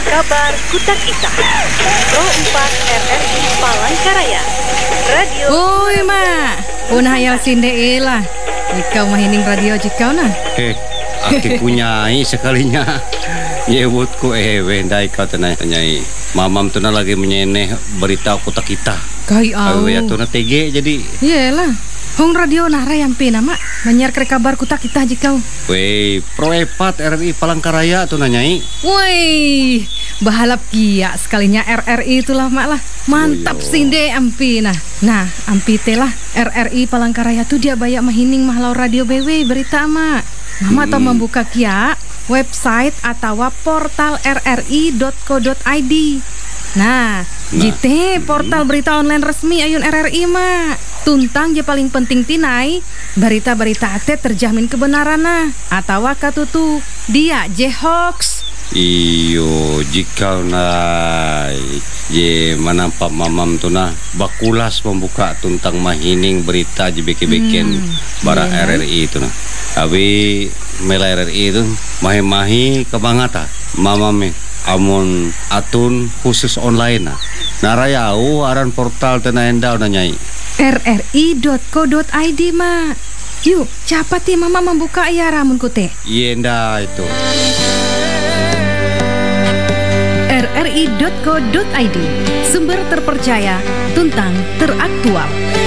Kabar Kutak Ita Pro 4 RRI Palangkaraya Radio. Oi mak, punah hayal sinde lah. Ikau mahining radio jikau nah. Aki punyai sekalinya. Nyebutku wendai kau tanyai. Mamam tuna lagi menyeneh berita Kutak Ita. Kai au. Ya tuna TG jadi. Iyalah. Hong radio nara yang pina mak menyiar kabar Kutak Ita jikau. Wei, Pro 4 RRI Palangkaraya tuh nanyai. Woi, bahalap kia sekalinya RRI itulah mak lah. Mantap sinde ampina. Nah, ampi telah RRI Palangkaraya tuh dia banyak mahining mahlau radio BW berita mak. Mama tau membuka kia website atau portal rri.co.id. Nah, JT portal berita online resmi ayun RRI mak. Tuntang je paling penting tinai berita-berita ate terjamin kebenaran nah atau katutu dia je hoax. Iyo jika nai je manampak mamam tu nah bakulas membuka tuntang mahining berita je beke-beken bara RRI itu nah. Abi mela RRI itu mahi-mahi kebangata mamam amun atun khusus online nah. Narayau aran portal tena endau nanyai rri.co.id mak. Yuk, cepat ya mama membuka ya ramun kute. Yenda itu. rri.co.id, sumber terpercaya, tuntang teraktual.